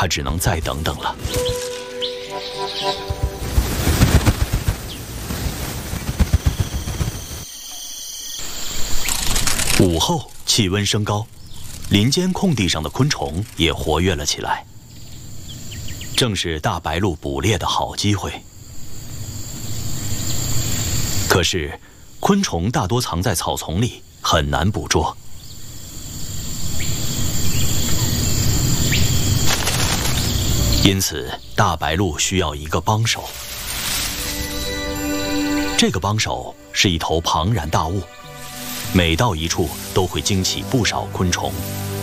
他只能再等等了。午后，气温升高，林间空地上的昆虫也活跃了起来，正是大白鹭捕猎的好机会。可是，昆虫大多藏在草丛里，很难捕捉。因此，大白鹭需要一个帮手。这个帮手是一头庞然大物，每到一处都会惊起不少昆虫。